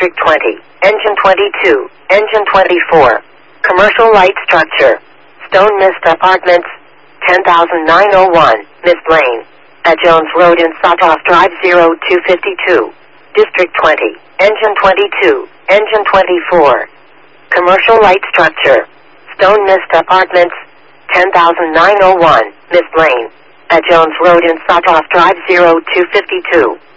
District 20, Engine 22, Engine 24. Commercial light structure. Stone Mist Apartments, 10,901, Miss Lane. At Jones Road in Sawtooth Drive 0252. District 20, Engine 22, Engine 24. Commercial light structure. Stone Mist Apartments, 10,901, Miss Lane. At Jones Road in Sawtooth Drive 0252.